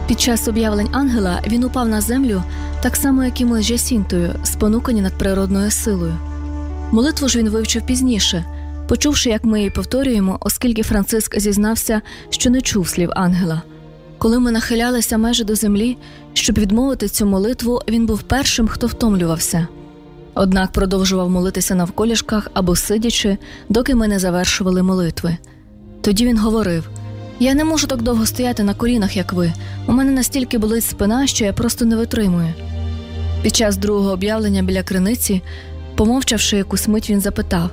Під час об'явлень ангела він упав на землю, так само, як і ми з Жасінтою, спонукані надприродною силою. Молитву ж він вивчив пізніше, почувши, як ми її повторюємо, оскільки Франциск зізнався, що не чув слів ангела. Коли ми нахилялися майже до землі, щоб відмовити цю молитву, він був першим, хто втомлювався. Однак продовжував молитися навколішках або сидячи, доки ми не завершували молитви. Тоді він говорив: «Я не можу так довго стояти на колінах, як ви. У мене настільки болить спина, що я просто не витримую». Під час другого об'явлення біля криниці, помовчавши якусь мить, він запитав: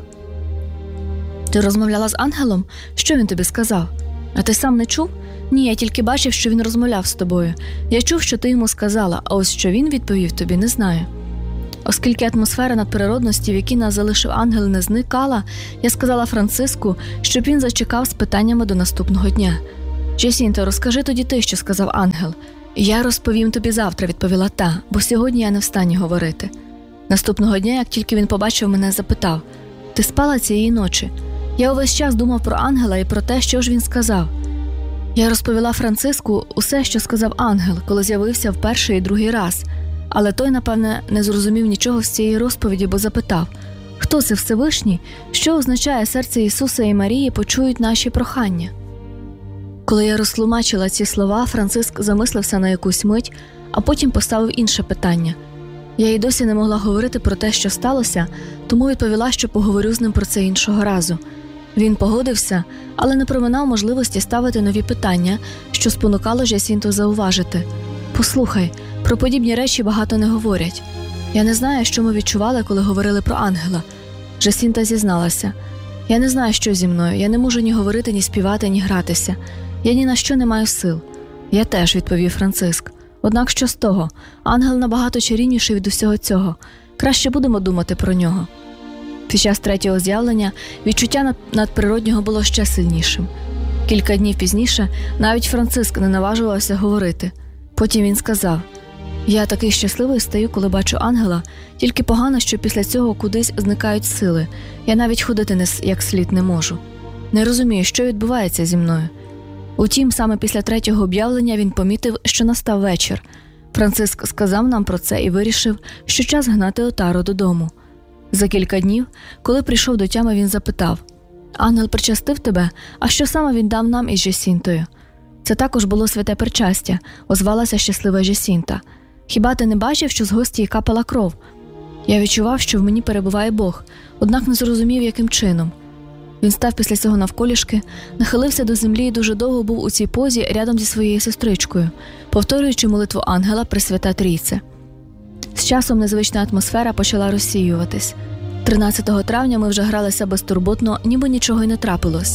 «Ти розмовляла з ангелом? Що він тобі сказав? А ти сам не чув?» «Ні, я тільки бачив, що він розмовляв з тобою. Я чув, що ти йому сказала, а ось що він відповів тобі, не знаю». Оскільки атмосфера надприродності, в якій нас залишив ангел, не зникала, я сказала Франциску, щоб він зачекав з питаннями до наступного дня. «Жасінто, розкажи тоді ти, що сказав ангел». «Я розповім тобі завтра», – відповіла та, бо сьогодні я не встані говорити. Наступного дня, як тільки він побачив мене, запитав: «Ти спала цієї ночі?» Я увесь час думав про ангела і про те, що ж він сказав. Я розповіла Франциску усе, що сказав ангел, коли з'явився в перший і другий раз, але той, напевне, не зрозумів нічого з цієї розповіді, бо запитав: «Хто це Всевишній? Що означає серце Ісуса і Марії почують наші прохання?» Коли я розтлумачила ці слова, Франциск замислився на якусь мить, а потім поставив інше питання. Я й досі не могла говорити про те, що сталося, тому відповіла, що поговорю з ним про це іншого разу. Він погодився, але не проминав можливості ставити нові питання, що спонукало Жасінту зауважити: «Послухай, про подібні речі багато не говорять. Я не знаю, що ми відчували, коли говорили про ангела». Жасінта зізналася: «Я не знаю, що зі мною. Я не можу ні говорити, ні співати, ні гратися. Я ні на що не маю сил». «Я теж», – відповів Франциск. «Однак що з того? Ангел набагато чарівніший від усього цього. Краще будемо думати про нього». Під час третього з'явлення відчуття надприроднього було ще сильнішим. Кілька днів пізніше навіть Франциск не наважувався говорити. Потім він сказав: «Я такий щасливий стаю, коли бачу ангела, тільки погано, що після цього кудись зникають сили. Я навіть ходити як слід не можу. Не розумію, що відбувається зі мною». Утім, саме після третього об'явлення він помітив, що настав вечір. Франциск сказав нам про це і вирішив, що час гнати отару додому. За кілька днів, коли прийшов до тями, він запитав: «Ангел причастив тебе? А що саме він дав нам із Жасінтою?» «Це також було святе причастя», – озвалася щаслива Жасінта. «Хіба ти не бачив, що з гостії капала кров?» Я відчував, що в мені перебуває Бог, однак не зрозумів, яким чином. Він став після цього навколішки, нахилився до землі і дуже довго був у цій позі рядом зі своєю сестричкою, повторюючи молитву ангела Пресвята Трійце. З часом незвична атмосфера почала розсіюватись. 13 травня ми вже гралися безтурботно, ніби нічого й не трапилось.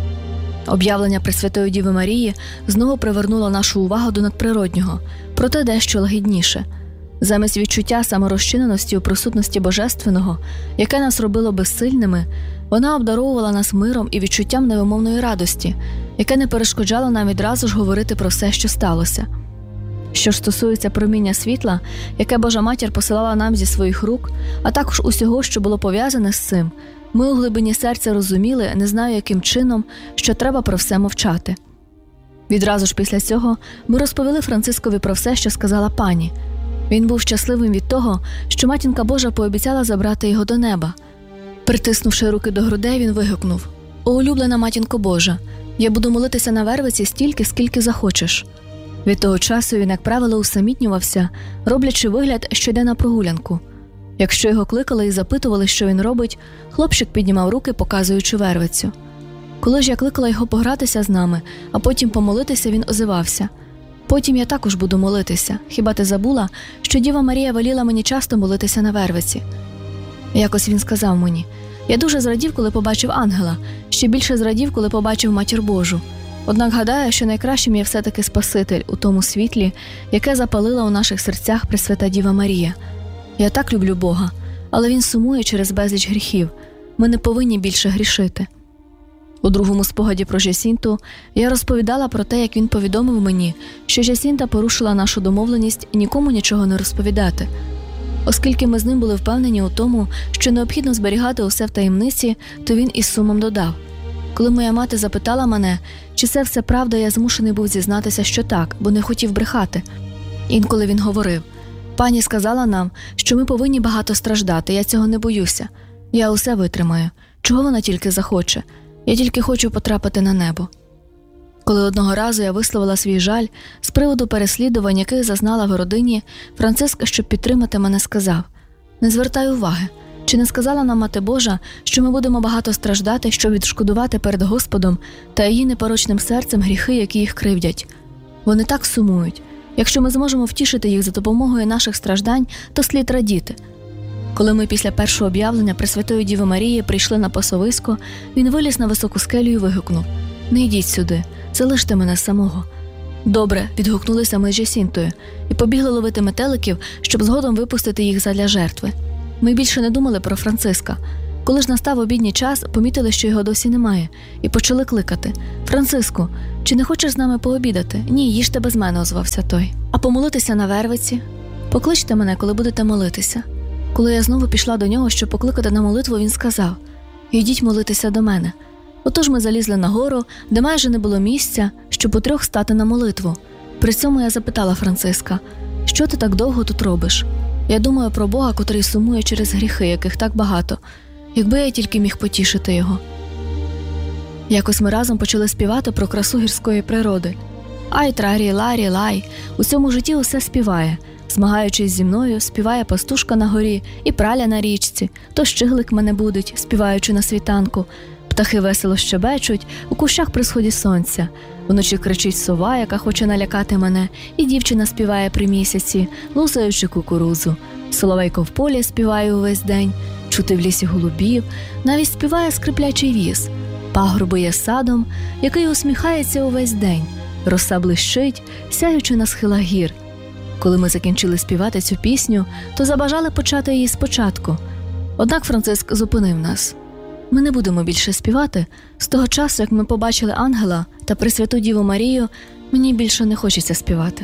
Об'явлення Пресвятої Діви Марії знову привернуло нашу увагу до надприроднього, проте дещо лагідніше. Замість відчуття саморозчиненості у присутності Божественного, яке нас робило безсильними, вона обдаровувала нас миром і відчуттям невимовної радості, яке не перешкоджало нам відразу ж говорити про все, що сталося. Що ж стосується проміння світла, яке Божа Матір посилала нам зі своїх рук, а також усього, що було пов'язане з цим, ми у глибині серця розуміли, не знаю яким чином, що треба про все мовчати. Відразу ж після цього ми розповіли Францискові про все, що сказала пані. Він був щасливим від того, що Матінка Божа пообіцяла забрати його до неба. Притиснувши руки до грудей, він вигукнув: «О, улюблена Матінко Божа, я буду молитися на Вервиці стільки, скільки захочеш». Від того часу він, як правило, усамітнювався, роблячи вигляд, що йде на прогулянку. Якщо його кликали і запитували, що він робить, хлопчик піднімав руки, показуючи Вервицю. Коли ж я кликала його погратися з нами, а потім помолитися, він озивався: «Потім я також буду молитися. Хіба ти забула, що Діва Марія веліла мені часто молитися на Вервиці?» Якось він сказав мені: «Я дуже зрадів, коли побачив ангела, ще більше зрадів, коли побачив Матір Божу. Однак гадаю, що найкращим є все-таки Спаситель у тому світлі, яке запалила у наших серцях Пресвята Діва Марія. Я так люблю Бога, але він сумує через безліч гріхів. Ми не повинні більше грішити». У другому спогаді про Жасінту я розповідала про те, як він повідомив мені, що Жасінта порушила нашу домовленість нікому нічого не розповідати. Оскільки ми з ним були впевнені у тому, що необхідно зберігати усе в таємниці, то він із сумом додав: Коли моя мати запитала мене, чи це все правда, я змушений був зізнатися, що так, бо не хотів брехати. Інколи він говорив: «Пані сказала нам, що ми повинні багато страждати, я цього не боюся. Я усе витримаю. Чого вона тільки захоче? Я тільки хочу потрапити на небо». Коли одного разу я висловила свій жаль з приводу переслідувань, яких зазнала в родині, Франциск, щоб підтримати мене, сказав: «Не звертай уваги. Чи не сказала нам Мати Божа, що ми будемо багато страждати, щоб відшкодувати перед Господом та її непорочним серцем гріхи, які їх кривдять? Вони так сумують. Якщо ми зможемо втішити їх за допомогою наших страждань, то слід радіти». Коли ми після першого об'явлення Пресвятої Діви Марії прийшли на пасовисько, він виліз на високу скелю і вигукнув: «Не йдіть сюди, залиште мене самого». «Добре», – відгукнулися ми з Джасінтою і побігли ловити метеликів, щоб згодом випустити їх задля жертви. Ми більше не думали про Франциска. Коли ж настав обідній час, помітили, що його досі немає, і почали кликати: «Франциску, чи не хочеш з нами пообідати?» «Ні, їжте без мене», – озвався той. «А помолитися на Вервиці?» «Покличте мене, коли будете молитися». Коли я знову пішла до нього, щоб покликати на молитву, він сказав: «Йдіть молитися до мене». Отож ми залізли на гору, де майже не було місця, щоб утрьох стати на молитву. При цьому я запитала Франциска: «Що ти так довго тут робиш?» Я думаю про Бога, котрий сумує через гріхи, яких так багато. Якби я тільки міг потішити його. Якось ми разом почали співати про красу гірської природи. «Ай, трарі, ларі, лай, у цьому житті усе співає. Змагаючись зі мною, співає пастушка на горі і праля на річці, то щиглик мене будить, співаючи на світанку. Птахи весело щебечуть у кущах при сході сонця. Вночі кричить сова, яка хоче налякати мене, і дівчина співає при місяці, лузаючи кукурудзу. Соловейко в полі співає увесь день, чути в лісі голубів, навіть співає скриплячий віз. Пагорби є садом, який усміхається увесь день, роса блищить, сяючи на схилах гір». Коли ми закінчили співати цю пісню, то забажали почати її спочатку. Однак Франциск зупинив нас. «Ми не будемо більше співати. З того часу, як ми побачили ангела та Пресвяту Діву Марію, мені більше не хочеться співати».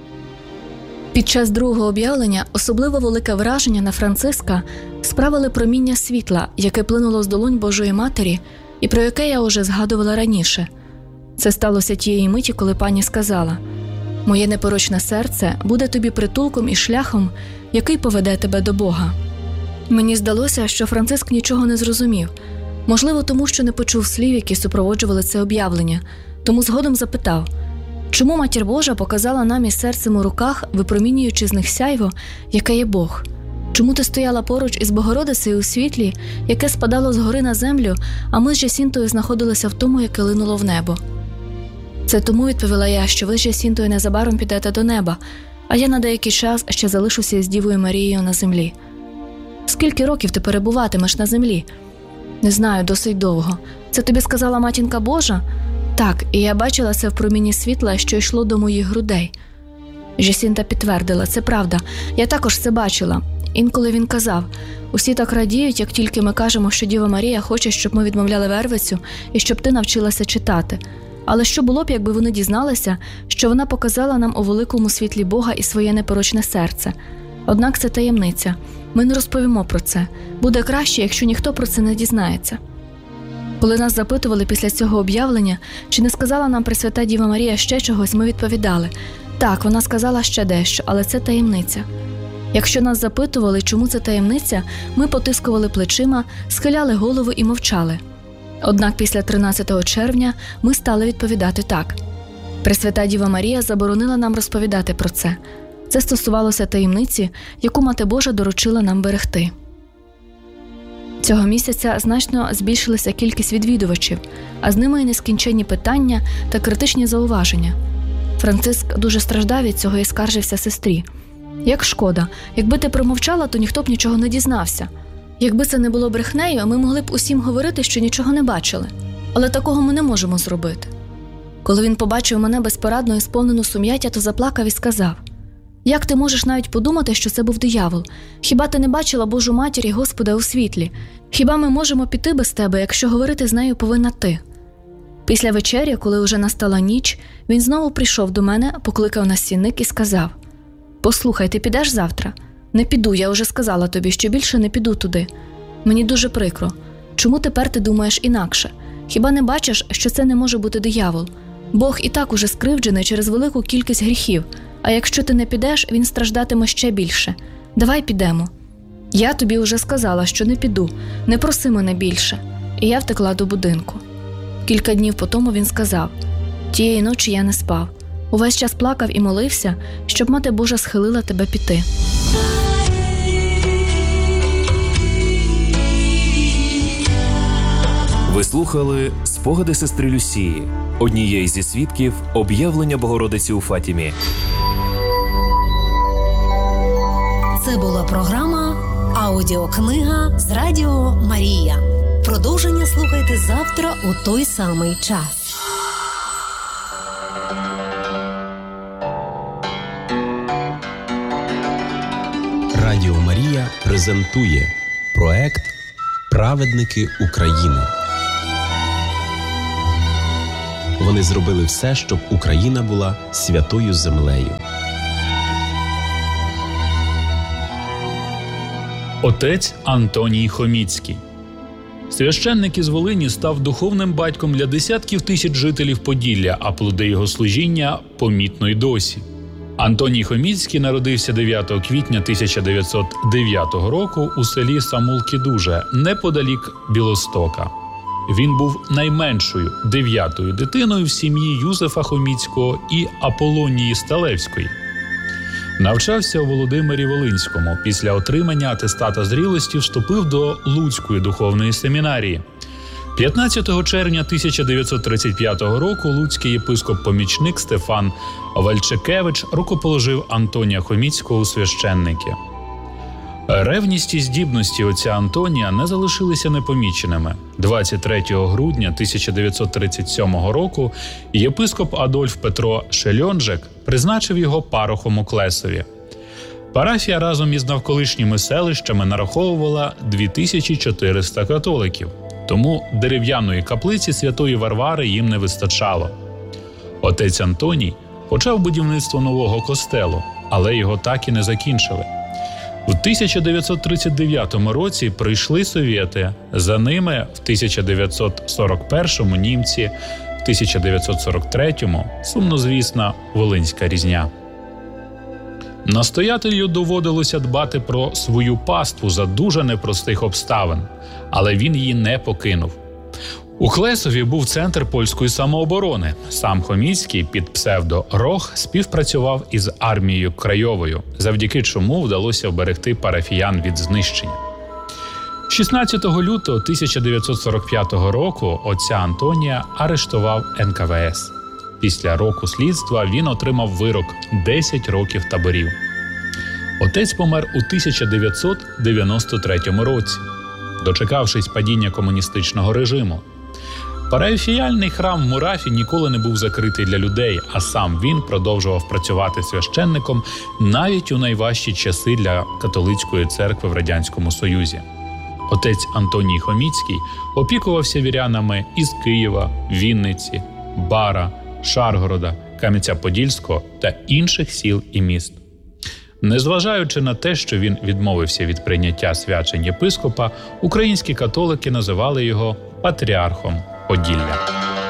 Під час другого об'явлення особливо велике враження на Франциска справили проміння світла, яке плинуло з долонь Божої Матері і про яке я уже згадувала раніше. Це сталося тієї миті, коли пані сказала: «Моє непорочне серце буде тобі притулком і шляхом, який поведе тебе до Бога». Мені здалося, що Франциск нічого не зрозумів. Можливо, тому що не почув слів, які супроводжували це об'явлення. Тому згодом запитав: «Чому Матір Божа показала нам із серцем у руках, випромінюючи з них сяйво, яке є Бог? Чому ти стояла поруч із Богородицею у світлі, яке спадало згори на землю, а ми з Джасінтою знаходилися в тому, яке линуло в небо?» «Це тому», – відповіла я, «що ви з Джасінтою незабаром підете до неба, а я на деякий час ще залишуся з Дівою Марією на землі». «Скільки років ти перебуватимеш на землі?» «Не знаю, досить довго. Це тобі сказала Матінка Божа?» «Так, і я бачила це в проміні світла, що йшло до моїх грудей». Джасінта підтвердила: «Це правда, я також це бачила». Інколи він казав: «Усі так радіють, як тільки ми кажемо, що Діва Марія хоче, щоб ми відмовляли Вервицю і щоб ти навчилася читати. Але що було б, якби вони дізналися, що вона показала нам у великому світлі Бога і своє непорочне серце? Однак це таємниця. Ми не розповімо про це. Буде краще, якщо ніхто про це не дізнається». Коли нас запитували після цього об'явлення, чи не сказала нам Пресвята Діва Марія ще чогось, ми відповідали: «Так, вона сказала ще дещо, але це таємниця». Якщо нас запитували, чому це таємниця, ми потискували плечима, схиляли голову і мовчали. Однак після 13 червня ми стали відповідати так. Пресвята Діва Марія заборонила нам розповідати про це. Це стосувалося таємниці, яку Мати Божа доручила нам берегти. Цього місяця значно збільшилася кількість відвідувачів, а з ними і нескінченні питання та критичні зауваження. Франциск дуже страждав від цього і скаржився сестрі: «Як шкода, якби ти промовчала, то ніхто б нічого не дізнався. Якби це не було брехнею, ми могли б усім говорити, що нічого не бачили. Але такого ми не можемо зробити». Коли він побачив мене безпорадно і сповнену сум'яття, то заплакав і сказав: «Як ти можеш навіть подумати, що це був диявол? Хіба ти не бачила Божу Матір і Господа у світлі? Хіба ми можемо піти без тебе, якщо говорити з нею повинна ти?» Після вечері, коли вже настала ніч, він знову прийшов до мене, покликав на стільник і сказав: «Послухай, ти підеш завтра?» «Не піду, я вже сказала тобі, що більше не піду туди. Мені дуже прикро. Чому тепер ти думаєш інакше? Хіба не бачиш, що це не може бути диявол? Бог і так уже скривджений через велику кількість гріхів, а якщо ти не підеш, він страждатиме ще більше. Давай підемо». «Я тобі вже сказала, що не піду, не проси мене більше». І я втекла до будинку. Кілька днів потому він сказав: «Тієї ночі я не спав. Увесь час плакав і молився, щоб Мати Божа схилила тебе піти». Ви слухали «Спогади сестри Люсії», однієї зі свідків об'явлення Богородиці у Фатімі. Це була програма «Аудіокнига» з Радіо Марія. Продовження слухайте завтра у той самий час. Радіо Марія презентує проект «Праведники України». Вони зробили все, щоб Україна була святою землею. Отець Антоній Хоміцький. Священник із Волині став духовним батьком для десятків тисяч жителів Поділля, а плоди його служіння помітно й досі. Антоній Хоміцький народився 9 квітня 1909 року у селі Самулки-Дуже, неподалік Білостока. Він був найменшою, 9-ю дитиною в сім'ї Юзефа Хоміцького і Аполонії Сталевської. Навчався у Володимирі Волинському. Після отримання атестата зрілості вступив до Луцької духовної семінарії. 15 червня 1935 року луцький єпископ-помічник Стефан Вальчекевич рукоположив Антонія Хоміцького у священники. Ревність і здібності отця Антонія не залишилися непоміченими. 23 грудня 1937 року єпископ Адольф Петро Шельонжек призначив його парохом у Клесові. Парафія разом із навколишніми селищами нараховувала 2400 католиків, тому дерев'яної каплиці святої Варвари їм не вистачало. Отець Антоній почав будівництво нового костелу, але його так і не закінчили. В 1939 році прийшли совєти, за ними в 1941-му німці, в 1943-му сумнозвісна Волинська різня. Настоятелю доводилося дбати про свою паству за дуже непростих обставин, але він її не покинув. У Клесові був центр польської самооборони. Сам Хоміцький під псевдо Рох співпрацював із армією Крайовою, завдяки чому вдалося вберегти парафіян від знищення. 16 лютого 1945 року отця Антонія арештував НКВС. Після року слідства він отримав вирок 10 років таборів. Отець помер у 1993 році, дочекавшись падіння комуністичного режиму. Парафіяльний храм в Мурафі ніколи не був закритий для людей, а сам він продовжував працювати священником навіть у найважчі часи для католицької церкви в Радянському Союзі. Отець Антоній Хоміцький опікувався вірянами із Києва, Вінниці, Бара, Шаргорода, Кам'янця-Подільського та інших сіл і міст. Незважаючи на те, що він відмовився від прийняття свячень єпископа, українські католики називали його патріархом Поділля.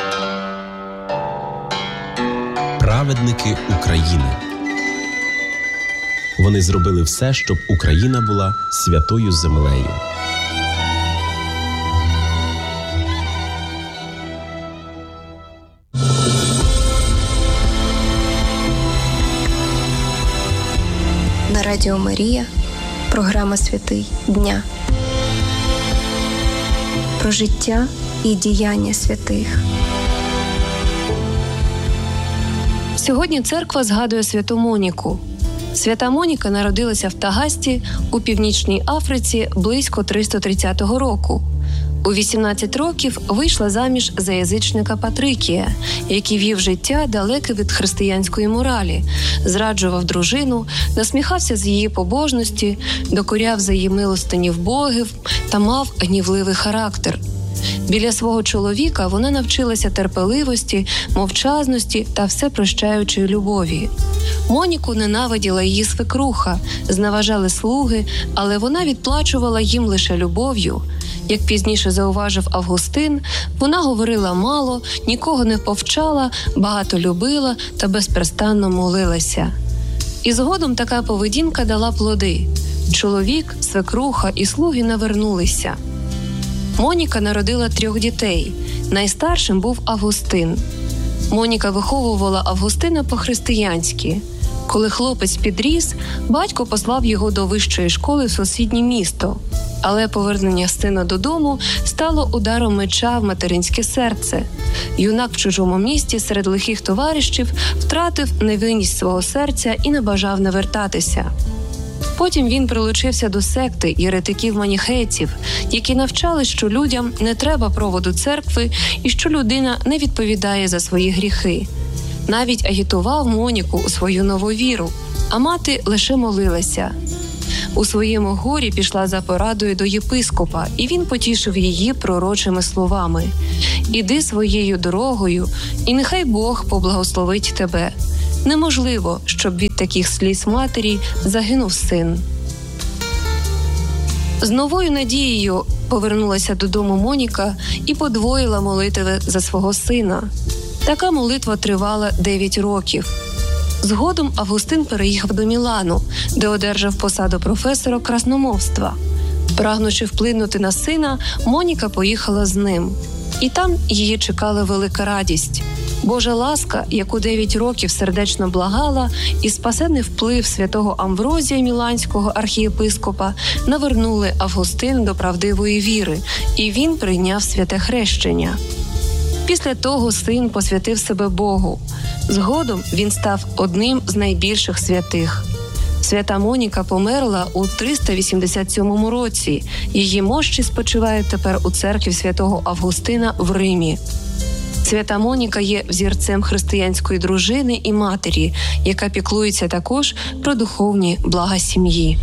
Праведники України. Вони зробили все, щоб Україна була святою землею. На Радіо Марія програма «Святий дня». Про життя і діяння святих. Сьогодні церква згадує святу Моніку. Свята Моніка народилася в Тагасті у Північній Африці близько 330 року. У 18 років вийшла заміж за язичника Патрикія, який вів життя далеке від християнської моралі, зраджував дружину, насміхався з її побожності, докоряв за її милостині в богів та мав гнівливий характер. Біля свого чоловіка вона навчилася терпеливості, мовчазності та всепрощаючої любові. Моніку ненавиділа її свекруха, зневажали слуги, але вона відплачувала їм лише любов'ю. Як пізніше зауважив Августин, вона говорила мало, нікого не повчала, багато любила та безперестанно молилася. І згодом така поведінка дала плоди. Чоловік, свекруха і слуги навернулися. Моніка народила 3 дітей. Найстаршим був Августин. Моніка виховувала Августина по-християнськи. Коли хлопець підріс, батько послав його до вищої школи в сусіднє місто. Але повернення сина додому стало ударом меча в материнське серце. Юнак в чужому місті серед лихих товаришів втратив невинність свого серця і не бажав навертатися. Потім він прилучився до секти єретиків-маніхейців, які навчали, що людям не треба проводу церкви і що людина не відповідає за свої гріхи. Навіть агітував Моніку у свою нову віру, а мати лише молилася. У своєму горі пішла за порадою до єпископа, і він потішив її пророчими словами: «Іди своєю дорогою, і нехай Бог поблагословить тебе. Неможливо, щоб від таких сліз матері загинув син». З новою надією повернулася додому Моніка і подвоїла молитви за свого сина. Така молитва тривала 9 років. Згодом Августин переїхав до Мілану, де одержав посаду професора красномовства. Прагнучи вплинути на сина, Моніка поїхала з ним. І там її чекала велика радість. Божа ласка, яку 9 років сердечно благала, і спасенний вплив святого Амврозія Міланського архієпископа навернули Августина до правдивої віри, і він прийняв святе хрещення. Після того син посвятив себе Богу. Згодом він став одним з найбільших святих. Свята Моніка померла у 387 році. Її мощі спочивають тепер у церкві святого Августина в Римі. Свята Моніка є взірцем християнської дружини і матері, яка піклується також про духовні блага сім'ї.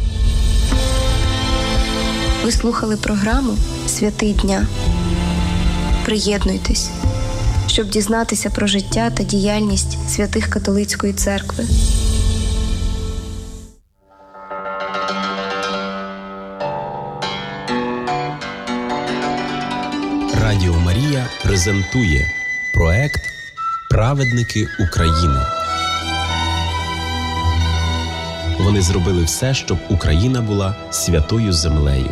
Ви слухали програму «Святий дня». Приєднуйтесь, щоб дізнатися про життя та діяльність святих католицької церкви. Радіо Марія презентує проект «Праведники України». Вони зробили все, щоб Україна була святою землею.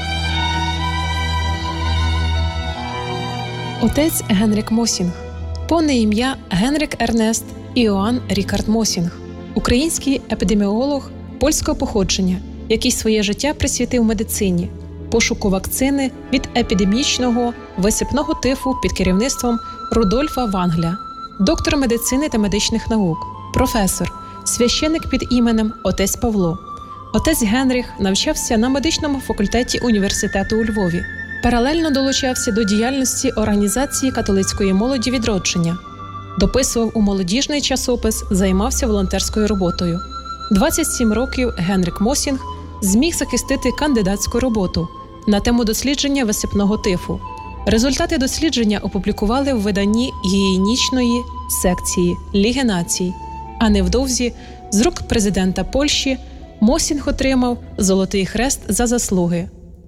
Отець Генрік Мосінг. Повне ім'я Генрік Ернест Іоанн Рікард Мосінг. Український епідеміолог польського походження, який своє життя присвятив медицині, пошуку вакцини від епідемічного висипного тифу під керівництвом Рудольфа Вангля, доктор медицини та медичних наук, професор, священик під іменем отець Павло. Отець Генріх навчався на медичному факультеті університету у Львові. Паралельно долучався до діяльності організації католицької молоді «Відродження». Дописував у молодіжний часопис, займався волонтерською роботою. 27 років Генрік Мосінг зміг захистити кандидатську роботу на тему дослідження висипного тифу. Результати дослідження опублікували в виданні гігієнічної секції Ліги націй, а невдовзі з рук президента Польщі Мосінг отримав Золотий хрест за заслуги.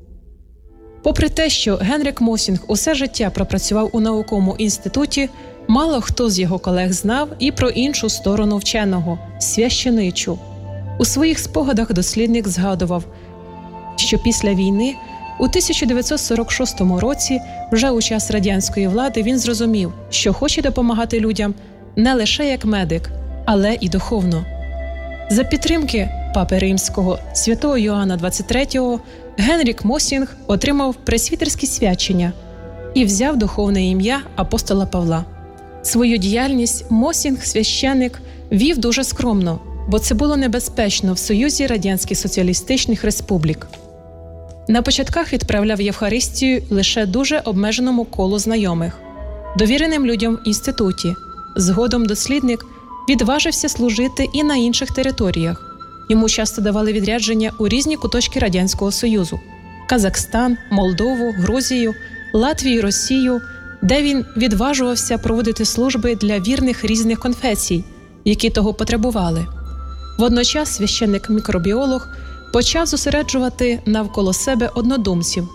Попри те, що Генрік Мосінг усе життя пропрацював у науковому інституті, мало хто з його колег знав і про іншу сторону вченого – священичу. У своїх спогадах дослідник згадував, що після війни у 1946 році, вже у час радянської влади, він зрозумів, що хоче допомагати людям не лише як медик, але і духовно. За підтримки Папи Римського святого Йоанна XXIII Генрік Мосінг отримав пресвітерські свячення і взяв духовне ім'я апостола Павла. Свою діяльність Мосінг, священик, вів дуже скромно, бо це було небезпечно в Союзі Радянських Соціалістичних Республік. На початках відправляв Євхаристію лише дуже обмеженому колу знайомих, довіреним людям в інституті. Згодом дослідник відважився служити і на інших територіях. Йому часто давали відрядження у різні куточки Радянського Союзу – Казахстан, Молдову, Грузію, Латвію, Росію, де він відважувався проводити служби для вірних різних конфесій, які того потребували. Водночас священник-мікробіолог почав зосереджувати навколо себе однодумців.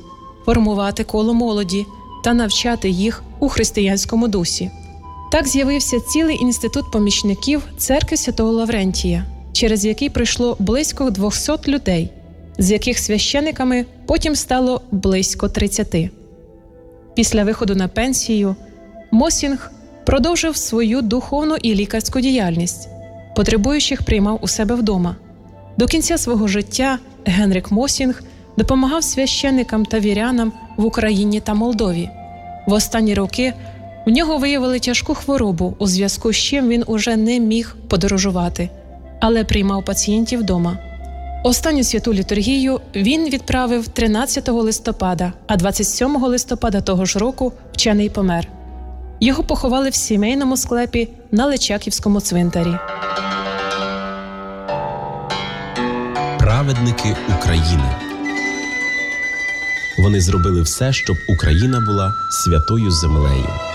формувати коло молоді та навчати їх у християнському дусі. Так з'явився цілий інститут помічників церкви Святого Лаврентія, через який пройшло близько 200 людей, з яких священиками потім стало близько 30. Після виходу на пенсію Мосінг продовжив свою духовну і лікарську діяльність, потребуючих приймав у себе вдома. До кінця свого життя Генрік Мосінг допомагав священикам та вірянам в Україні та Молдові. В останні роки у нього виявили тяжку хворобу, у зв'язку з чим він уже не міг подорожувати, але приймав пацієнтів вдома. Останню святу літургію він відправив 13 листопада, а 27 листопада того ж року вчений помер. Його поховали в сімейному склепі на Личаківському цвинтарі. Праведники України. Вони зробили все, щоб Україна була святою землею.